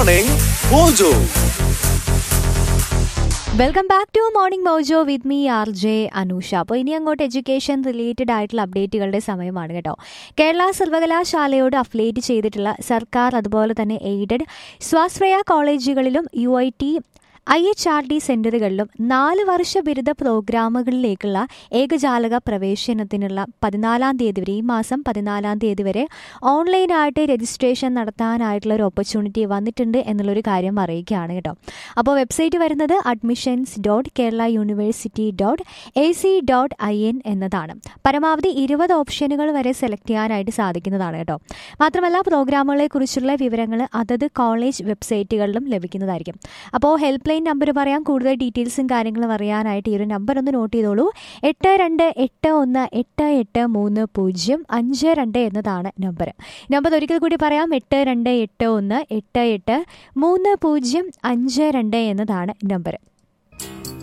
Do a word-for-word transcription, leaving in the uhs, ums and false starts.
Morning Mojo. Welcome back to morning mojo with me R J Anusha. അപ്പോൾ ഇനി അങ്ങോട്ട് education related ആയിട്ടുള്ള അപ്ഡേറ്റുകളുടെ സമയമാണ് കേട്ടോ. കേരള സർവകലാശാലയോട് അഫിലിയേറ്റ് ചെയ്തിട്ടുള്ള സർക്കാർ അതുപോലെ തന്നെ എയ്ഡഡ് സ്വാശ്രയ കോളേജുകളിലും U I T I H R D സെന്ററുകളിലും നാല് വർഷ ബിരുദ പ്രോഗ്രാമുകളിലേക്കുള്ള ഏകജാലക പ്രവേശനത്തിനുള്ള പതിനാലാം തീയതി വരെ ഈ മാസം പതിനാലാം തീയതി വരെ ഓൺലൈനായിട്ട് രജിസ്ട്രേഷൻ നടത്താനായിട്ടുള്ള ഒരു ഓപ്പർച്യൂണിറ്റി വന്നിട്ടുണ്ട് എന്നുള്ളൊരു കാര്യം അറിയിക്കുകയാണ് കേട്ടോ. അപ്പോൾ വെബ്സൈറ്റ് വരുന്നത് admissions dot Kerala university dot A C dot I N എന്നതാണ്. പരമാവധി ഇരുപത് ഓപ്ഷനുകൾ വരെ സെലക്ട് ചെയ്യാനായിട്ട് സാധിക്കുന്നതാണ് കേട്ടോ. മാത്രമല്ല പ്രോഗ്രാമുകളെ കുറിച്ചുള്ള വിവരങ്ങൾ അതത് കോളേജ് വെബ്സൈറ്റുകളിലും ലഭിക്കുന്നതായിരിക്കും. അപ്പോൾ ഹെൽപ്പ് നമ്പർ പറയാം. കൂടുതൽ ഡീറ്റെയിൽസും കാര്യങ്ങളും അറിയാനായിട്ട് ഈ ഒരു നമ്പർ ഒന്ന് നോട്ട് ചെയ്തോളൂ. എട്ട് രണ്ട് എട്ട് ഒന്ന് എട്ട് എട്ട് മൂന്ന് പൂജ്യം അഞ്ച് രണ്ട് എന്നതാണ് നമ്പർ. നമ്പർ ഒരിക്കൽ കൂടി പറയാം. എട്ട് രണ്ട് എട്ട് ഒന്ന് എട്ട് എട്ട് മൂന്ന് പൂജ്യം അഞ്ച് രണ്ട് എന്നതാണ് നമ്പർ.